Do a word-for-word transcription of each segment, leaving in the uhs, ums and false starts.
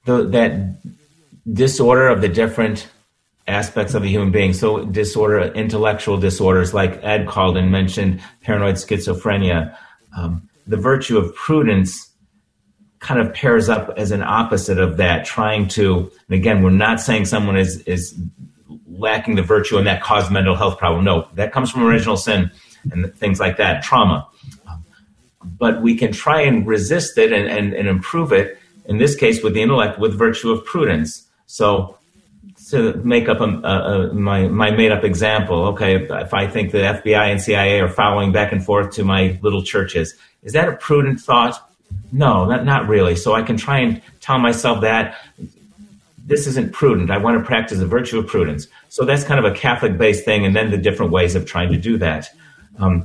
the, that disorder of the different aspects of a human being. So disorder, intellectual disorders, like Ed called and mentioned, paranoid schizophrenia. Um, the virtue of prudence kind of pairs up as an opposite of that, trying to, and again, we're not saying someone is, is lacking the virtue and that caused mental health problem. No, that comes from original sin and things like that, trauma. Um, but we can try and resist it and, and, and improve it, in this case with the intellect, with virtue of prudence. So to make up a, a, a, my, my made-up example, okay, if I think the F B I and C I A are following back and forth to my little churches, is that a prudent thought? No, not, not really. So I can try and tell myself that this isn't prudent. I want to practice the virtue of prudence. So that's kind of a Catholic-based thing, and then the different ways of trying to do that. Um,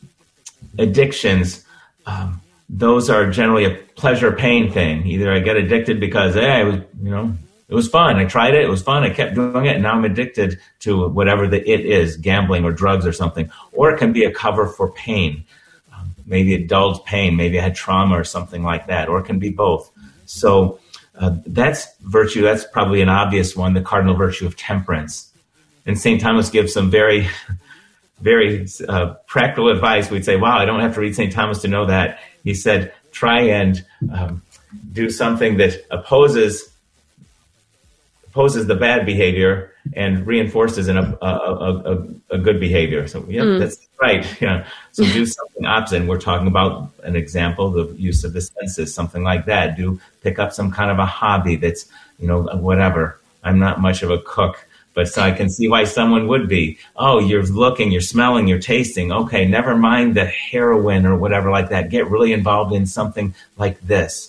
addictions, um, those are generally a pleasure-pain thing. Either I get addicted because, hey, I was, you know, it was fun. I tried it. It was fun. I kept doing it. And now I'm addicted to whatever the it is, gambling or drugs or something. Or it can be a cover for pain. Um, maybe a dulled pain. Maybe I had trauma or something like that. Or it can be both. So uh, that's virtue. That's probably an obvious one, the cardinal virtue of temperance. And Saint Thomas gives some very, very uh, practical advice. We'd say, wow, I don't have to read Saint Thomas to know that. He said, try and um, do something that opposes opposes the bad behavior and reinforces an, a, a, a, a good behavior. So, yeah, mm. that's right. Yeah. So do something opposite. And we're talking about an example, the use of the senses, something like that. Do pick up some kind of a hobby that's, you know, whatever. I'm not much of a cook, but so I can see why someone would be. Oh, you're looking, you're smelling, you're tasting. Okay, never mind the heroin or whatever like that. Get really involved in something like this.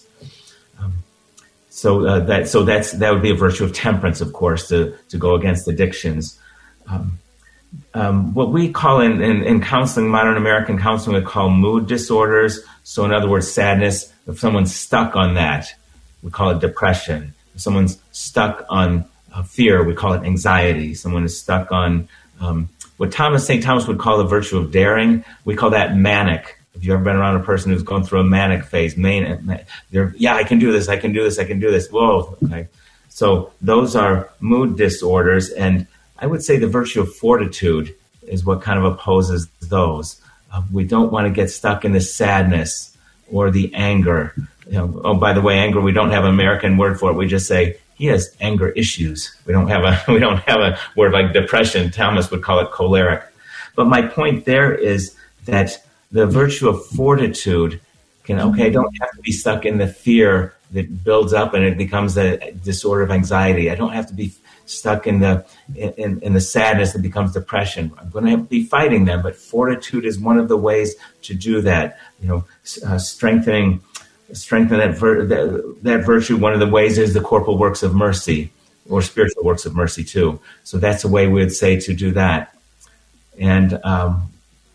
So uh, that so that's that would be a virtue of temperance, of course, to, to go against addictions. Um, um, what we call in, in, in counseling, modern American counseling, we call mood disorders. So in other words, sadness. If someone's stuck on that, we call it depression. If someone's stuck on uh, fear, we call it anxiety. Someone is stuck on um, what Thomas Saint Thomas would call the virtue of daring. We call that manic. If you've ever been around a person who's going through a manic phase, main, they're, yeah, I can do this, I can do this, I can do this. Whoa, okay. So those are mood disorders, and I would say the virtue of fortitude is what kind of opposes those. Uh, we don't want to get stuck in the sadness or the anger. You know, oh, by the way, anger, we don't have an American word for it. We just say he has anger issues. We don't have a we don't have a word like depression. Thomas would call it choleric. But my point there is that the virtue of fortitude can, okay, I don't have to be stuck in the fear that builds up and it becomes a disorder of anxiety. I don't have to be stuck in the in, in the sadness that becomes depression. I'm going to have to be fighting them, but fortitude is one of the ways to do that. You know, uh, strengthening strengthen that, vir- that that virtue. One of the ways is the corporal works of mercy or spiritual works of mercy too. So that's a way we would say to do that. And um,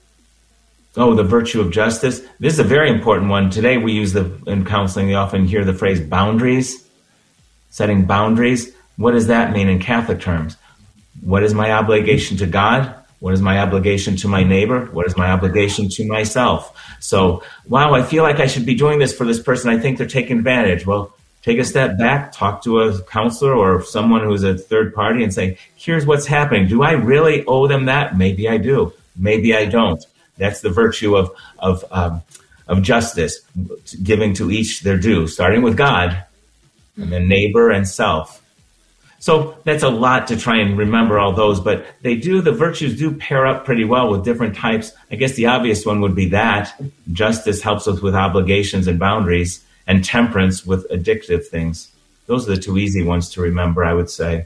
Oh, the virtue of justice. This is a very important one. Today we use the, in counseling, we often hear the phrase boundaries, setting boundaries. What does that mean in Catholic terms? What is my obligation to God? What is my obligation to my neighbor? What is my obligation to myself? So, wow, I feel like I should be doing this for this person. I think they're taking advantage. Well, take a step back, talk to a counselor or someone who's a third party and say, here's what's happening. Do I really owe them that? Maybe I do. Maybe I don't. That's the virtue of of um, of justice, giving to each their due, starting with God, and then neighbor and self. So that's a lot to try and remember all those, but they do, the virtues do pair up pretty well with different types. I guess the obvious one would be that. Justice helps us with obligations and boundaries, and temperance with addictive things. Those are the two easy ones to remember, I would say.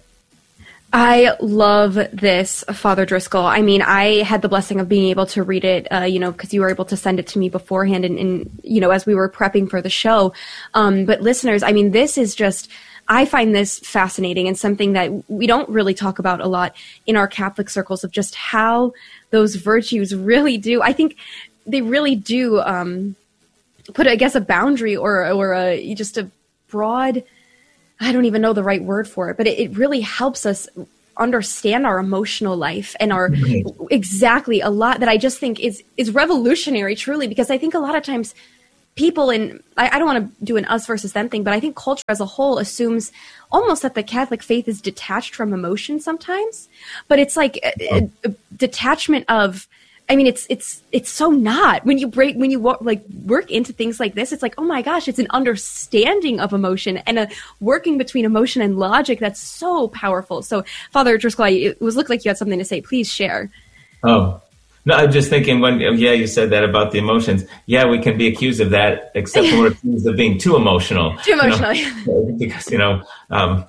I love this, Father Driscoll. I mean, I had the blessing of being able to read it, uh, you know, because you were able to send it to me beforehand and, and, you know, as we were prepping for the show. Um, but listeners, I mean, this is just, I find this fascinating and something that we don't really talk about a lot in our Catholic circles, of just how those virtues really do. I think they really do um, put, I guess, a boundary or, or a, just a broad, I don't even know the right word for it, but it, it really helps us understand our emotional life and our exactly a lot that I just think is is revolutionary, truly, because I think a lot of times people in, I, I don't want to do an us versus them thing, but I think culture as a whole assumes almost that the Catholic faith is detached from emotion sometimes, but it's like a, a, a detachment of, I mean, it's, it's, it's so not. When you break, when you wo- like work into things like this, it's like, oh my gosh, it's an understanding of emotion and a working between emotion and logic that's so powerful. So Father Driscoll, it was looked like you had something to say. Please share. Oh, no, I'm just thinking when, yeah, you said that about the emotions. Yeah, we can be accused of that, except when we're accused of being too emotional. Too emotional. You know? Because, you know, um,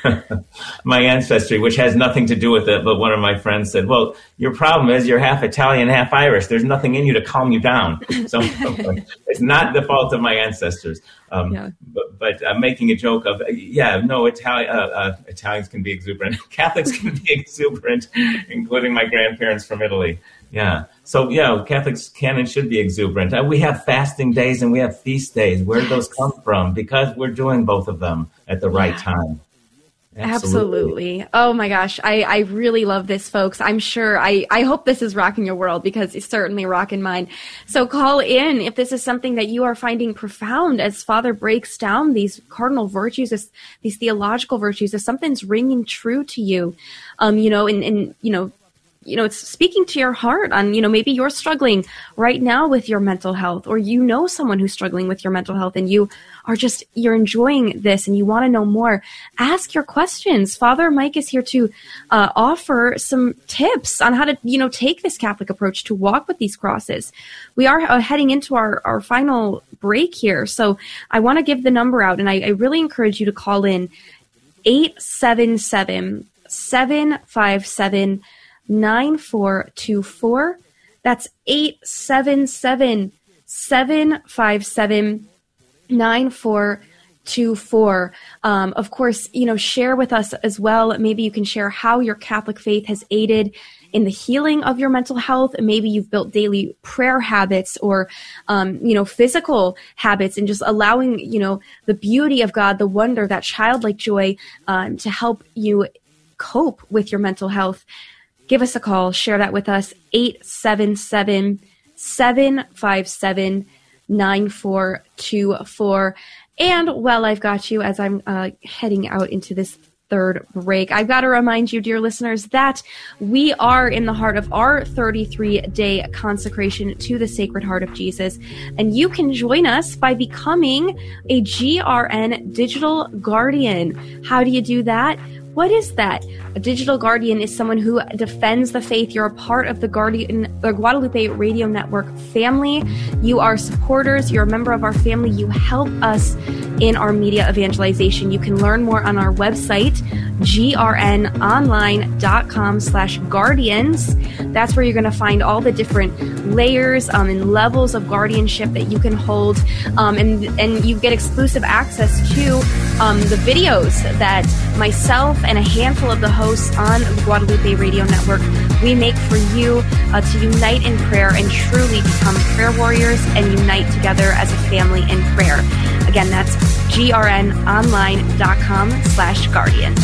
my ancestry, which has nothing to do with it, but one of my friends said, well, your problem is you're half Italian, half Irish. There's nothing in you to calm you down. So it's not the fault of my ancestors. Um, yeah. But, but I'm making a joke of, yeah, no, Itali- uh, uh, Italians can be exuberant. Catholics can be exuberant, including my grandparents from Italy. Yeah. So, yeah, Catholics can and should be exuberant. Uh, we have fasting days and we have feast days. Where do those come from? Because we're doing both of them at the right time. Absolutely. Absolutely. Oh my gosh. I, I really love this, folks. I'm sure, I, I hope this is rocking your world because it's certainly rocking mine. So call in if this is something that you are finding profound as Father breaks down these cardinal virtues, this, these theological virtues, if something's ringing true to you, um, you know, and, and, you know, you know, it's speaking to your heart on, you know, maybe you're struggling right now with your mental health, or you know someone who's struggling with your mental health and you are just, you're enjoying this and you want to know more. Ask your questions. Father Mike is here to uh, offer some tips on how to, you know, take this Catholic approach to walk with these crosses. We are uh, heading into our, our final break here. So I want to give the number out, and I, I really encourage you to call in eight seven seven, seven five seven, nine four two four. That's eight seven seven, seven five seven, nine four two four. Um, of course, you know, share with us as well. Maybe you can share how your Catholic faith has aided in the healing of your mental health. Maybe you've built daily prayer habits or, um, you know, physical habits, and just allowing, you know, the beauty of God, the wonder, that childlike joy, um, to help you cope with your mental health. Give us a call. Share that with us. eight seven seven, seven five seven, nine four two four. And while I've got you, as I'm uh, heading out into this third break, I've got to remind you, dear listeners, that we are in the heart of our thirty-three day consecration to the Sacred Heart of Jesus. And you can join us by becoming a G R N Digital Guardian. How do you do that? What is that? A digital guardian is someone who defends the faith. You're a part of the Guardian, the Guadalupe Radio Network family. You are supporters. You're a member of our family. You help us in our media evangelization. You can learn more on our website, grnonline.com slash guardians. That's where you're going to find all the different layers um, and levels of guardianship that you can hold. Um, and, and you get exclusive access to um, the videos that myself and a handful of the hosts on the Guadalupe Radio Network, we make for you uh, to unite in prayer and truly become prayer warriors and unite together as a family in prayer. Again, that's grnonline.com slash guardians.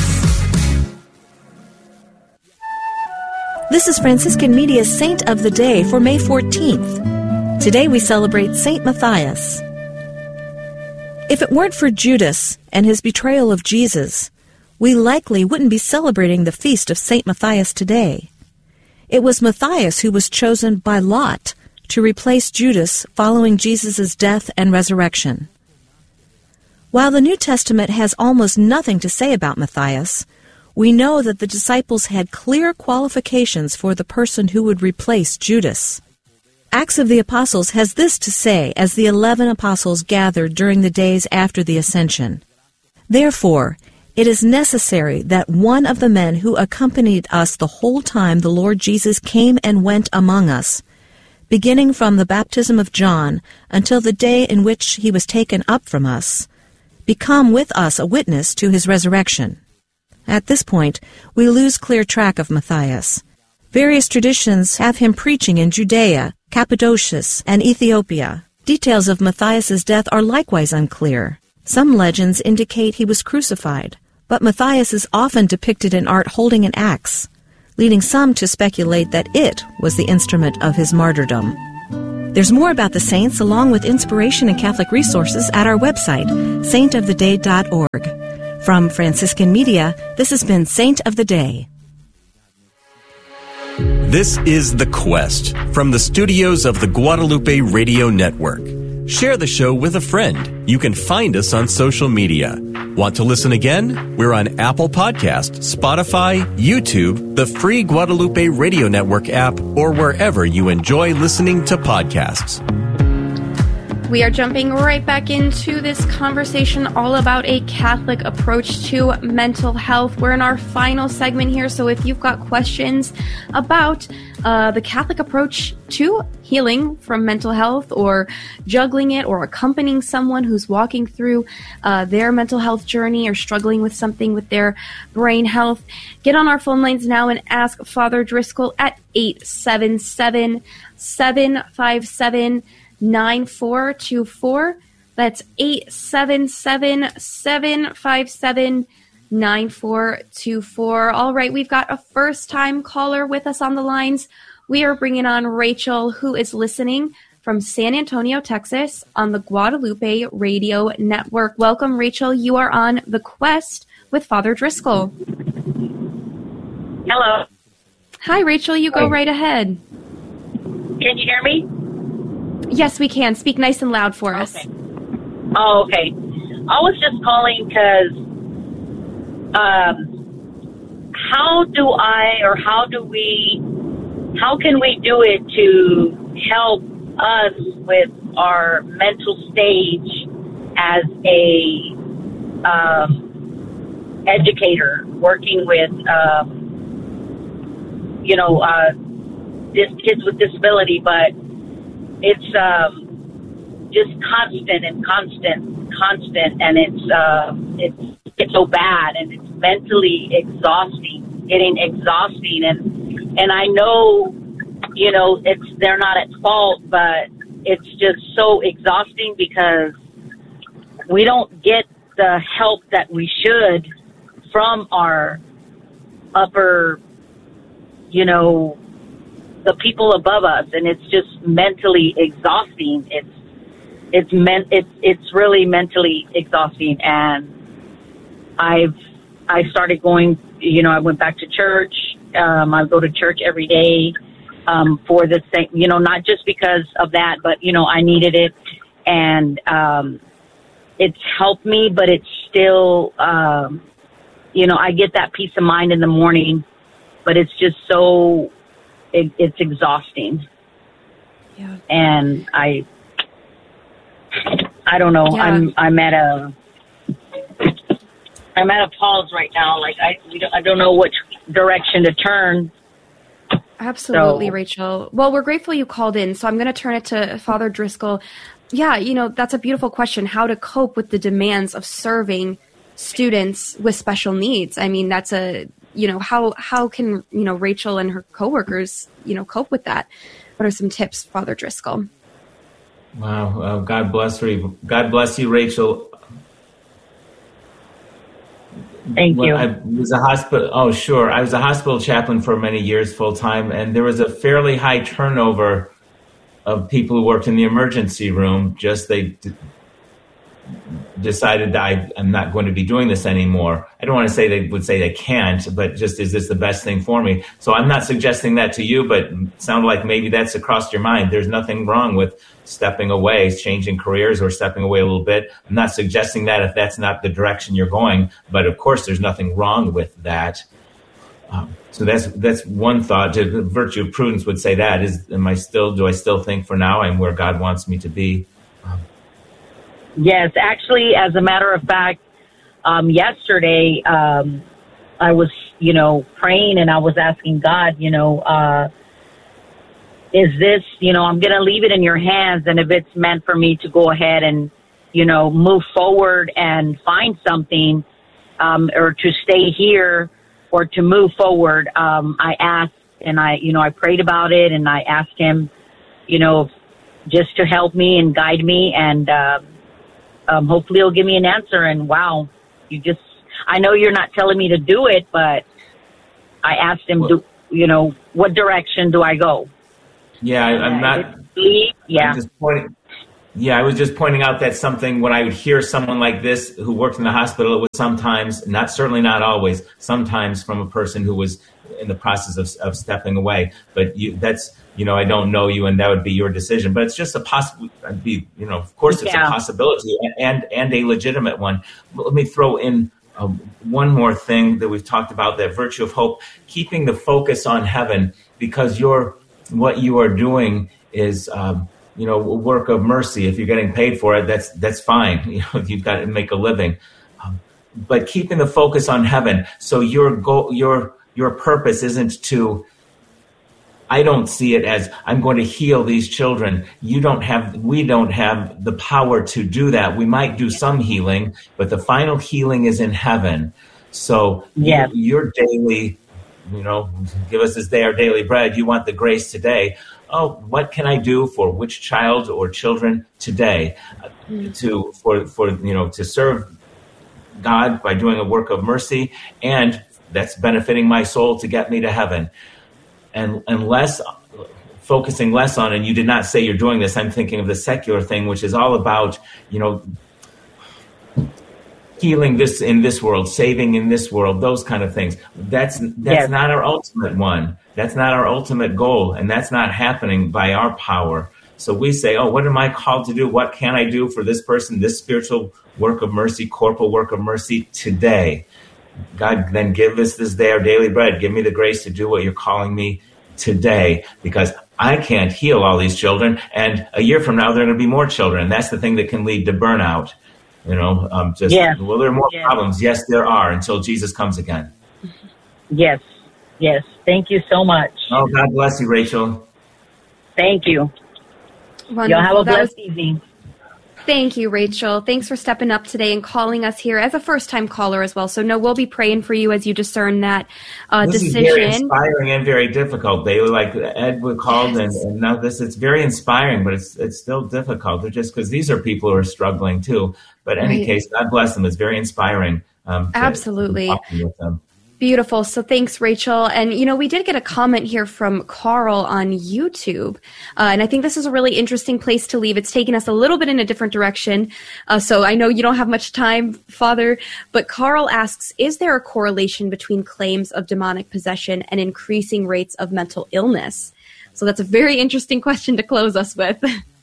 This is Franciscan Media's Saint of the Day for May fourteenth. Today we celebrate Saint Matthias. If it weren't for Judas and his betrayal of Jesus, we likely wouldn't be celebrating the feast of Saint Matthias today. It was Matthias who was chosen by lot to replace Judas following Jesus' death and resurrection. While the New Testament has almost nothing to say about Matthias, we know that the disciples had clear qualifications for the person who would replace Judas. Acts of the Apostles has this to say as the eleven apostles gathered during the days after the Ascension. Therefore, it is necessary that one of the men who accompanied us the whole time the Lord Jesus came and went among us, beginning from the baptism of John until the day in which he was taken up from us, become with us a witness to his resurrection. At this point, we lose clear track of Matthias. Various traditions have him preaching in Judea, Cappadocia, and Ethiopia. Details of Matthias's death are likewise unclear. Some legends indicate he was crucified, but Matthias is often depicted in art holding an axe, leading some to speculate that it was the instrument of his martyrdom. There's more about the saints along with inspiration and Catholic resources at our website, saint of the day dot org. From Franciscan Media, this has been Saint of the Day. This is The Quest from the studios of the Guadalupe Radio Network. Share the show with a friend. You can find us on social media. Want to listen again? We're on Apple Podcasts, Spotify, YouTube, the free Guadalupe Radio Network app, or wherever you enjoy listening to podcasts. We are jumping right back into this conversation all about a Catholic approach to mental health. We're in our final segment here, so if you've got questions about uh, the Catholic approach to healing from mental health, or juggling it, or accompanying someone who's walking through uh, their mental health journey or struggling with something with their brain health, get on our phone lines now and ask Father Driscoll at eight seven seven, seven five seven, nine four two four. That's eight seven seven, seven five seven, nine four two four. All right, we've got a first-time caller with us on the lines. We are bringing on Rachel, who is listening from San Antonio, Texas, on the Guadalupe Radio Network. Welcome, Rachel. You are on The Quest with Father Driscoll. Hello. Hi, Rachel. You go right ahead. Can you hear me? Yes, we can. Speak nice and loud for us. Okay. Oh, okay. I was just calling because um, how do I, or how do we, how can we do it to help us with our mental stage as a um, educator working with, um, you know, uh, dis- kids with disability, but it's um, just constant and constant, constant, and it's uh, it's it's so bad, and it's mentally exhausting, getting exhausting, and and I know, you know, it's they're not at fault, but it's just so exhausting because we don't get the help that we should from our upper, you know, the people above us, and it's just mentally exhausting. It's it's meant it's it's really mentally exhausting, and I've I started going. You know, I went back to church. Um, I go to church every day um, for the same. You know, not just because of that, but you know, I needed it, and um, it's helped me. But it's still, um, you know, I get that peace of mind in the morning, but it's just so. It, it's exhausting. Yeah. And I, I don't know. Yeah. I'm, I'm at a, I'm at a pause right now. Like I, we don't, I don't know which direction to turn. Absolutely, so. Rachel. Well, we're grateful you called in. So I'm going to turn it to Father Driscoll. Yeah. You know, that's a beautiful question. How to cope with the demands of serving students with special needs. I mean, that's a, you know, how, how can, you know, Rachel and her coworkers, you know, cope with that? What are some tips, Father Driscoll? Wow. Uh, God bless you. God bless you, Rachel. Thank when you. I was a hospital. Oh, sure. I was a hospital chaplain for many years, full time, and there was a fairly high turnover of people who worked in the emergency room. Just they d- decided that I, I'm not going to be doing this anymore. I don't want to say they would say they can't, but just is this the best thing for me? So I'm not suggesting that to you, but it sounded like maybe that's across your mind. There's nothing wrong with stepping away, changing careers, or stepping away a little bit. I'm not suggesting that if that's not the direction you're going, but of course there's nothing wrong with that. Um, so that's that's one thought. The virtue of prudence would say that is, am I still, do I still think for now I'm where God wants me to be? Um, Yes, actually, as a matter of fact, um, yesterday um, I was, you know, praying and I was asking God, you know, uh, is this, you know, I'm going to leave it in your hands, and if it's meant for me to go ahead and, you know, move forward and find something, um, or to stay here or to move forward, um, I asked and I, you know, I prayed about it, and I asked him, you know, just to help me and guide me, and uh, um, hopefully he'll give me an answer. And wow, you just, I know you're not telling me to do it, but I asked him, well, do, you know, what direction do I go? Yeah, I, I'm not. Sleep. Yeah. I'm just pointing, yeah, I was just pointing out that something when I would hear someone like this who worked in the hospital, it was sometimes, not certainly not always, sometimes from a person who was in the process of, of stepping away. But you, that's, you know, I don't know you, and that would be your decision. But it's just a possible, be, you know, of course, it's yeah. a possibility and and a legitimate one. Let me throw in um, one more thing that we've talked about: that virtue of hope, keeping the focus on heaven, because you're what you are doing is. Um, You know, work of mercy. If you're getting paid for it, that's that's fine. You know, you've got to make a living. Um, but keeping the focus on heaven, so your goal, your your purpose isn't to. I don't see it as I'm going to heal these children. You don't have. We don't have the power to do that. We might do some healing, but the final healing is in heaven. So yeah. you, your daily, you know, give us this day our daily bread. You want the grace today. Oh, what can I do for which child or children today uh, to for for you know to serve God by doing a work of mercy, and that's benefiting my soul to get me to heaven, and and less focusing less on. And you did not say you're doing this. I'm thinking of the secular thing, which is all about you know healing this in this world, saving in this world, those kind of things. That's that's yes. not our ultimate one. That's not our ultimate goal, and that's not happening by our power. So we say, oh, what am I called to do? What can I do for this person, this spiritual work of mercy, corporal work of mercy today? God, then give us this day our daily bread. Give me the grace to do what you're calling me today, because I can't heal all these children, and a year from now, there are going to be more children. And that's the thing that can lead to burnout. You know, um, just, yeah. well, there are more yeah. problems. Yes, there are, until Jesus comes again. Yes. Yes. Thank you so much. Oh, God bless you, Rachel. Thank you. Wonderful. Y'all have a blessed was, evening. Thank you, Rachel. Thanks for stepping up today and calling us here as a first-time caller as well. So, no, we'll be praying for you as you discern that uh, this decision. This is very inspiring and very difficult. They were like Ed would called, yes. and, and now this. It's very inspiring, but it's it's still difficult. They're just because these are people who are struggling too. But in any right. case, God bless them. It's very inspiring. Um, to, Absolutely. To be talking with them. Beautiful. So thanks, Rachel. And, you know, we did get a comment here from Carl on YouTube. Uh, and I think this is a really interesting place to leave. It's taken us a little bit in a different direction. Uh, so I know you don't have much time, Father, but Carl asks, is there a correlation between claims of demonic possession and increasing rates of mental illness? So that's a very interesting question to close us with.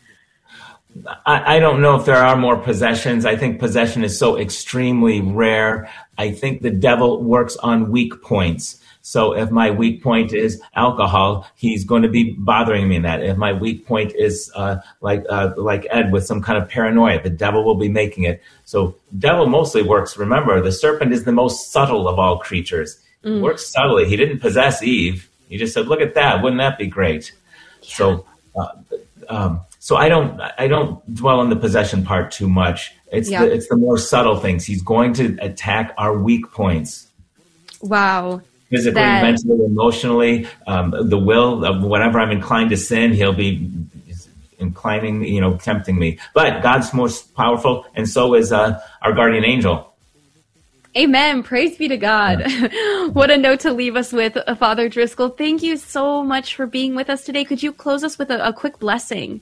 I, I don't know if there are more possessions. I think possession is so extremely rare. I think the devil works on weak points. So if my weak point is alcohol, he's going to be bothering me in that. If my weak point is uh, like uh, like Ed with some kind of paranoia, the devil will be making it. So devil mostly works. Remember, the serpent is the most subtle of all creatures. Mm. He works subtly. He didn't possess Eve. He just said, "Look at that! Wouldn't that be great?" Yeah. So. Uh, um, So I don't I don't dwell on the possession part too much. It's yeah. the, it's the more subtle things. He's going to attack our weak points. Wow. Physically, that... mentally, emotionally, um, the will of whatever I'm inclined to sin, he'll be inclining, you know, tempting me. But God's most powerful, and so is uh, our guardian angel. Amen. Praise be to God. Yeah. What a note to leave us with, uh, Father Driscoll. Thank you so much for being with us today. Could you close us with a, a quick blessing?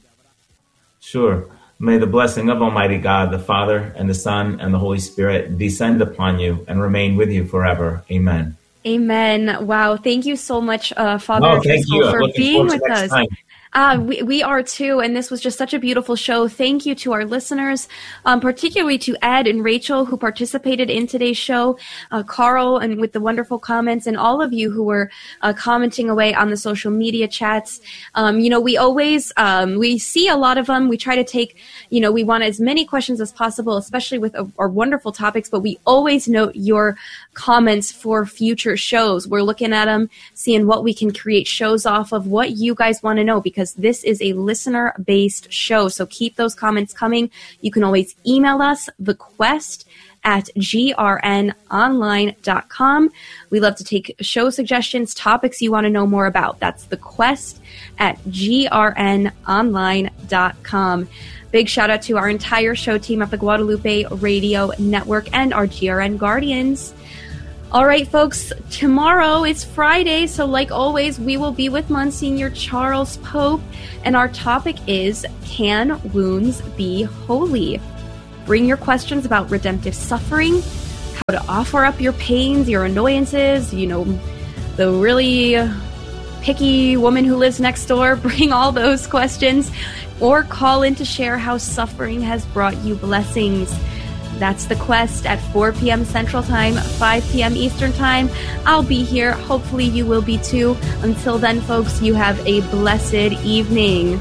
Sure. May the blessing of Almighty God, the Father, and the Son, and the Holy Spirit descend upon you and remain with you forever. Amen. Amen. Wow. Thank you so much, uh, Father oh, thank Driscoll, you. for being with us. Time. Uh, we, we are too, and this was just such a beautiful show. Thank you to our listeners, um, particularly to Ed and Rachel who participated in today's show, uh, Carl, and with the wonderful comments, and all of you who were uh, commenting away on the social media chats. Um, you know, we always, um, we see a lot of them. We try to take, you know, we want as many questions as possible, especially with uh, our wonderful topics, but we always note your comments for future shows. We're looking at them, seeing what we can create shows off of, what you guys want to know, because this is a listener-based show. So keep those comments coming. You can always email us, the quest at g r n online dot com. We love to take show suggestions, topics you want to know more about. That's the quest at g r n online dot com. Big shout out to our entire show team at the Guadalupe Radio Network and our G R N Guardians. All right, folks, tomorrow is Friday, so like always, we will be with Monsignor Charles Pope, and our topic is, can wounds be holy? Bring your questions about redemptive suffering, how to offer up your pains, your annoyances, you know, the really picky woman who lives next door. Bring all those questions, or call in to share how suffering has brought you blessings. That's The Quest at four p.m. Central Time, five p.m. Eastern Time. I'll be here. Hopefully you will be too. Until then, folks, you have a blessed evening.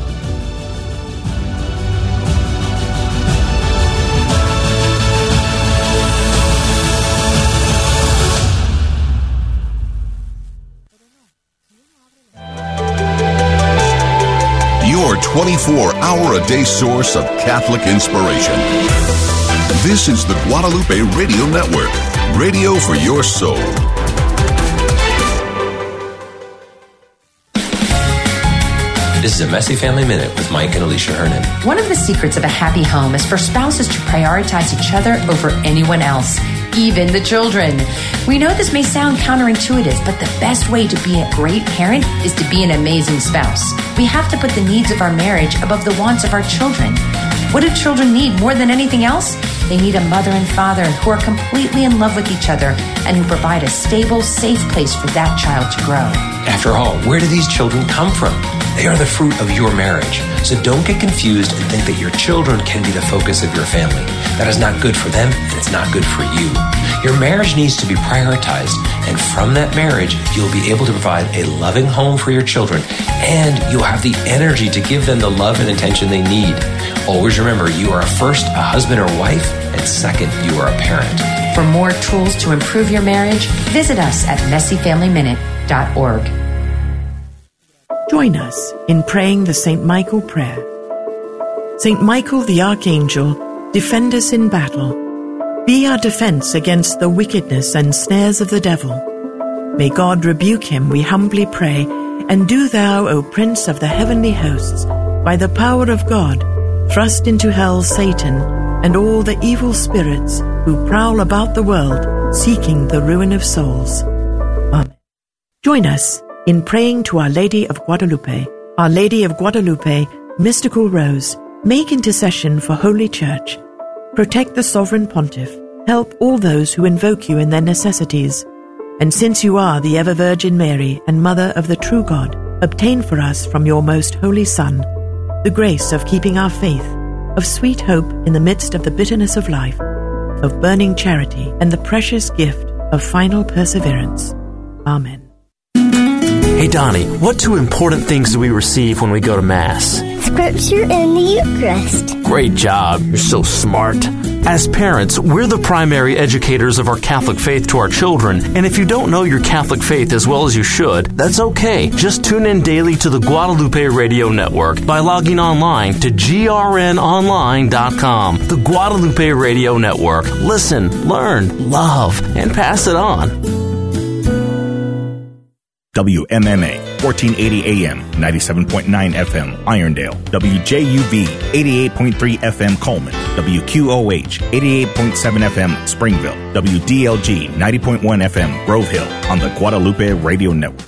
Your twenty-four hour a day source of Catholic inspiration. This is the Guadalupe Radio Network, radio for your soul. This is a Messy Family Minute with Mike and Alicia Hernan. One of the secrets of a happy home is for spouses to prioritize each other over anyone else, even the children. We know this may sound counterintuitive, but the best way to be a great parent is to be an amazing spouse. We have to put the needs of our marriage above the wants of our children. What do children need more than anything else? They need a mother and father who are completely in love with each other and who provide a stable, safe place for that child to grow. After all, where do these children come from? They are the fruit of your marriage. So don't get confused and think that your children can be the focus of your family. That is not good for them, and it's not good for you. Your marriage needs to be prioritized, and from that marriage, you'll be able to provide a loving home for your children, and you'll have the energy to give them the love and attention they need. Always remember, you are first a husband or wife, and second, you are a parent. For more tools to improve your marriage, visit us at messy family minute dot org. Join us in praying the Saint Michael prayer. Saint Michael the Archangel, defend us in battle. Be our defense against the wickedness and snares of the devil. May God rebuke him, we humbly pray, and do thou, O Prince of the heavenly hosts, by the power of God, thrust into hell Satan and all the evil spirits who prowl about the world, seeking the ruin of souls. Amen. Join us in praying to Our Lady of Guadalupe. Our Lady of Guadalupe, mystical rose, make intercession for Holy Church. Protect the Sovereign Pontiff. Help all those who invoke you in their necessities. And since you are the ever-Virgin Mary and Mother of the true God, obtain for us from your most holy Son the grace of keeping our faith, of sweet hope in the midst of the bitterness of life, of burning charity, and the precious gift of final perseverance. Amen. Hey, Donnie, what two important things do we receive when we go to Mass? Scripture and the Eucharist. Great job. You're so smart. As parents, we're the primary educators of our Catholic faith to our children, and if you don't know your Catholic faith as well as you should, that's okay. Just tune in daily to the Guadalupe Radio Network by logging online to G R N online dot com. The Guadalupe Radio Network. Listen, learn, love, and pass it on. W M M A, fourteen eighty A M, ninety-seven point nine F M, Irondale. W J U V, eighty-eight point three F M, Coleman. W Q O H, eighty-eight point seven F M, Springville. W D L G, ninety point one F M, Grove Hill, on the Guadalupe Radio Network.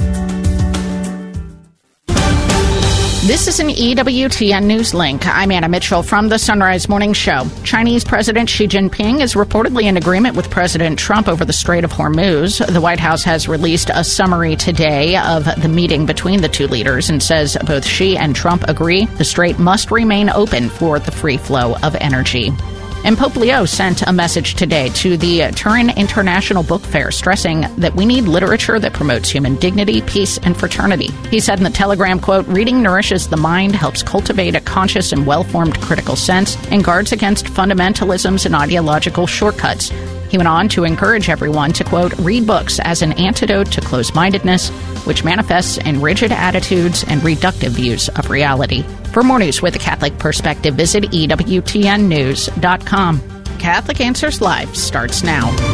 This is an E W T N News Link. I'm Anna Mitchell from the Sunrise Morning Show. Chinese President Xi Jinping is reportedly in agreement with President Trump over the Strait of Hormuz. The White House has released a summary today of the meeting between the two leaders and says both Xi and Trump agree the strait must remain open for the free flow of energy. And Pope Leo sent a message today to the Turin International Book Fair, stressing that we need literature that promotes human dignity, peace, and fraternity. He said in the Telegram, quote, "Reading nourishes the mind, helps cultivate a conscious and well-formed critical sense, and guards against fundamentalisms and ideological shortcuts." He went on to encourage everyone to, quote, "read books as an antidote to closed-mindedness, which manifests in rigid attitudes and reductive views of reality." For more news with a Catholic perspective, visit E W T N news dot com. Catholic Answers Live starts now.